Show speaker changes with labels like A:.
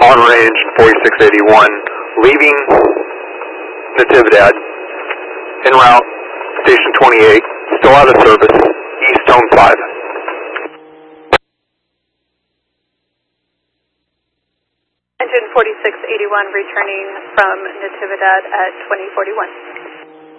A: on range 4681, leaving Natividad, en route, station 28, still out of service, east tone 5.
B: Engine 4681 returning from Natividad at 2041.